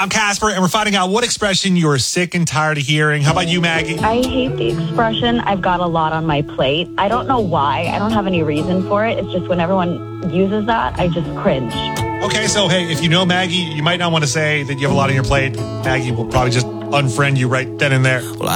I'm Casper, and we're finding out what expression you are sick and tired of hearing. How about you, Maggie? I hate the expression, I've got a lot on my plate. I don't know why. I don't have any reason for it. It's just when everyone uses that, I just cringe. Okay, so hey, if you know Maggie, you might not want to say that you have a lot on your plate. Maggie will probably just unfriend you right then and there.